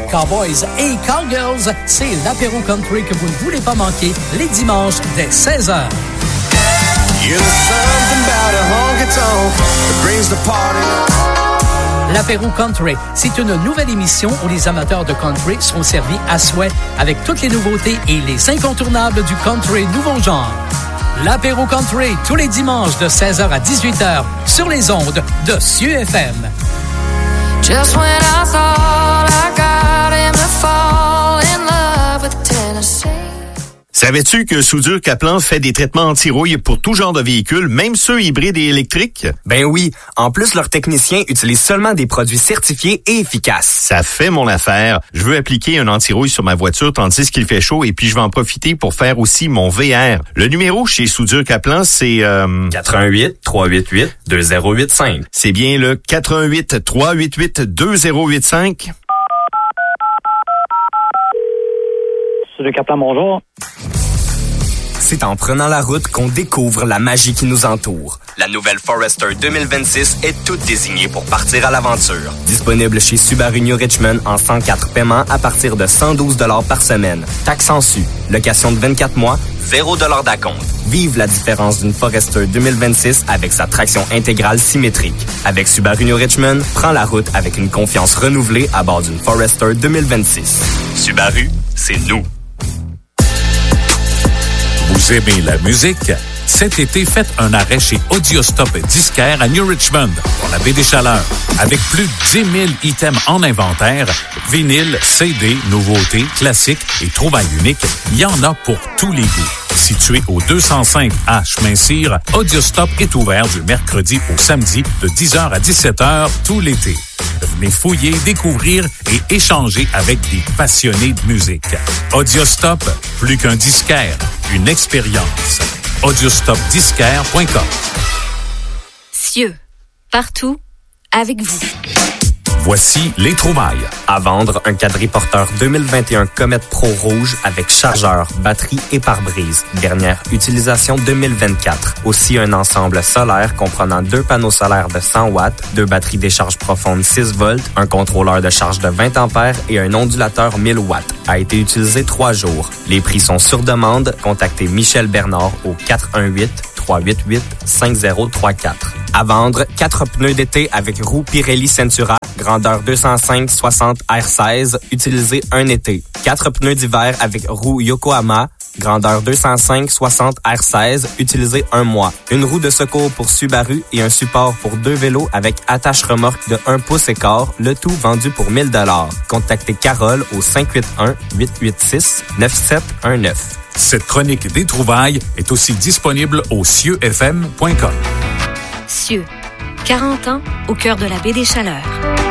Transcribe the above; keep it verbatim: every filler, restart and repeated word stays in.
Cowboys et Cowgirls, c'est l'apéro country que vous ne voulez pas manquer les dimanches dès seize heures. L'apéro country, c'est une nouvelle émission où les amateurs de country seront servis à souhait avec toutes les nouveautés et les incontournables du country nouveau genre. L'apéro country, tous les dimanches de seize heures à dix-huit heures sur les ondes de S U F M. Just when I thought I got him to fall in love with Tennessee. Savais-tu que Soudure Kaplan fait des traitements anti-rouille pour tout genre de véhicules, même ceux hybrides et électriques? Ben oui. En plus, leurs techniciens utilisent seulement des produits certifiés et efficaces. Ça fait mon affaire. Je veux appliquer un anti-rouille sur ma voiture tandis qu'il fait chaud et puis je vais en profiter pour faire aussi mon V R. Le numéro chez Soudure Kaplan, c'est... Euh... quatre un huit, trois huit huit, deux zéro huit cinq. C'est bien le quatre un huit, trois huit huit, deux zéro huit cinq. Soudure Kaplan, bonjour. C'est en prenant la route qu'on découvre la magie qui nous entoure. La nouvelle Forester deux mille vingt-six est toute désignée pour partir à l'aventure. Disponible chez Subaru New Richmond en cent quatre paiements à partir de cent douze dollars par semaine. Taxe en su. Location de vingt-quatre mois, zéro dollars d'acompte. Vive la différence d'une Forester deux mille vingt-six avec sa traction intégrale symétrique. Avec Subaru New Richmond, prends la route avec une confiance renouvelée à bord d'une Forester deux mille vingt-six. Subaru, c'est nous. Vous aimez la musique? Cet été, faites un arrêt chez Audiostop Disquaire à New Richmond, pour la baie des Chaleurs. Avec plus de dix mille items en inventaire, vinyle, C D, nouveautés, classiques et trouvailles uniques, il y en a pour tous les goûts. Situé au deux cent cinq A Chemin-Cyr, Audiostop est ouvert du mercredi au samedi de dix heures à dix-sept heures tout l'été. Venez fouiller, découvrir et échanger avec des passionnés de musique. Audiostop, plus qu'un disquaire, une expérience. audiostop disquaire point com. Cieux, partout, avec vous. Voici les trouvailles. À vendre, un quadriporteur deux mille vingt et un Comet Pro rouge avec chargeur, batterie et pare-brise. Dernière utilisation deux mille vingt-quatre. Aussi un ensemble solaire comprenant deux panneaux solaires de cent watts, deux batteries décharge profonde six volts, un contrôleur de charge de vingt ampères et un ondulateur mille watts. A été utilisé trois jours. Les prix sont sur demande. Contactez Michel Bernard au quatre un huit, trois huit huit, cinq zéro trois quatre. À vendre, quatre pneus d'été avec roue Pirelli Centura, grandeur deux cent cinq soixante R seize, utilisé un été. Quatre pneus d'hiver avec roue Yokohama, grandeur deux cent cinq soixante R seize, utilisé un mois. Une roue de secours pour Subaru et un support pour deux vélos avec attache remorque de un pouce et quart, le tout vendu pour mille dollars. Contactez Carole au cinq huit un, huit huit six, neuf sept un neuf. Cette chronique des trouvailles est aussi disponible au cieux f m point com. Cieux, quarante ans au cœur de la baie des Chaleurs.